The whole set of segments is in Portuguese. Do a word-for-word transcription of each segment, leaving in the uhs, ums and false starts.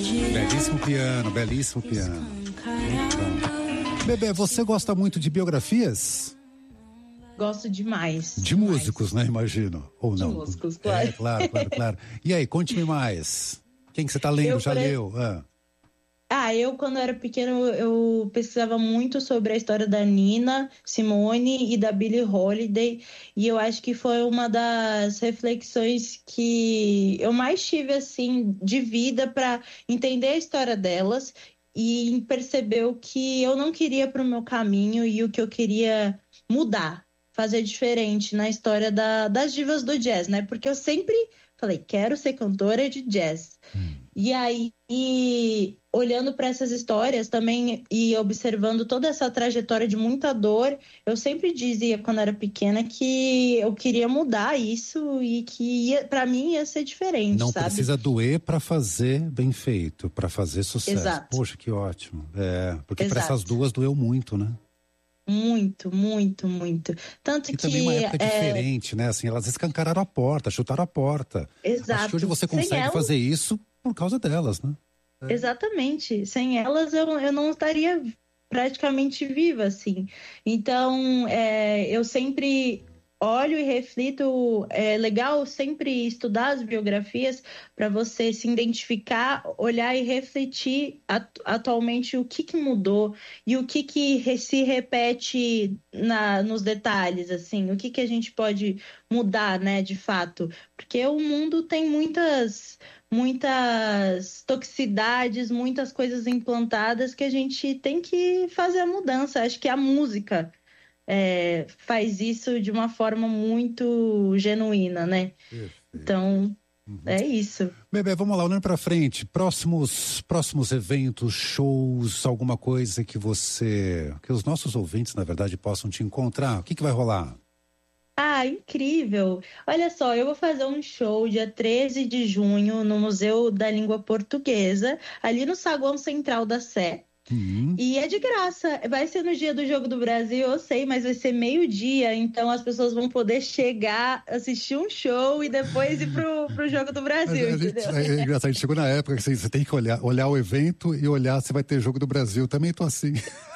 Belíssimo piano, belíssimo piano. Muito bom. Bebê, você gosta muito de biografias? Gosto demais. De demais. músicos, né? Imagino. Ou de não? De músicos, claro. É, claro, claro, claro. E aí, conte-me mais. Quem que você tá lendo? Eu, Já por... leu? Ah. ah, eu quando era pequena eu pesquisava muito sobre a história da Nina Simone e da Billie Holiday. E eu acho que foi uma das reflexões que eu mais tive, assim, de vida para entender a história delas e perceber o que eu não queria para o meu caminho e o que eu queria mudar. Fazer diferente na história da, das divas do jazz, né? Porque eu sempre falei, quero ser cantora de jazz. Hum. E aí, e, olhando para essas histórias também e observando toda essa trajetória de muita dor, eu sempre dizia, quando era pequena, que eu queria mudar isso e que para mim ia ser diferente, Não sabe? precisa doer para fazer bem feito, para fazer sucesso. Exato. Poxa, que ótimo. É, porque para essas duas doeu muito, né? Muito, muito, muito. Tanto e que... também uma época é... diferente, né? Assim, elas escancararam a porta, chutaram a porta. Exato. Acho que hoje você consegue elas... fazer isso por causa delas, né? É. Exatamente. Sem elas eu, eu não estaria praticamente viva, assim. Então, é, eu sempre olho e reflito. É legal sempre estudar as biografias para você se identificar, olhar e refletir atu- atualmente o que, que mudou e o que, que se repete na, nos detalhes, assim, o que, que a gente pode mudar, né, de fato. Porque o mundo tem muitas... muitas toxicidades, muitas coisas implantadas que a gente tem que fazer a mudança. Acho que a música é, faz isso de uma forma muito genuína, né? Perfeito. Então, uhum. é isso. Bebê, vamos lá, olhando pra frente, próximos, próximos eventos, shows, alguma coisa que você, que os nossos ouvintes, na verdade, possam te encontrar. O que que vai rolar? Ah, incrível! Olha só, eu vou fazer um show dia treze de junho no Museu da Língua Portuguesa, ali no saguão central da Sé. Uhum. E é de graça. Vai ser no dia do Jogo do Brasil, eu sei, mas vai ser meio-dia, então as pessoas vão poder chegar, assistir um show e depois ir pro, pro Jogo do Brasil, a gente, é engraçado, a gente chegou na época que você, você tem que olhar, olhar o evento e olhar se vai ter Jogo do Brasil. Também tô assim.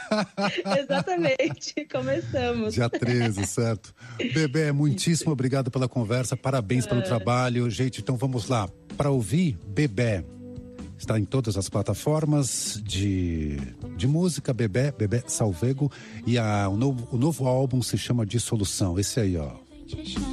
Exatamente, começamos. Dia treze, certo? Bebê, muitíssimo obrigado pela conversa, parabéns pelo trabalho. Gente, então vamos lá. Para ouvir, Bebê. Está em todas as plataformas de, de música, Bebê, Bebê Salvego. E a, o, novo, o novo álbum se chama Dissolução. Esse aí, ó.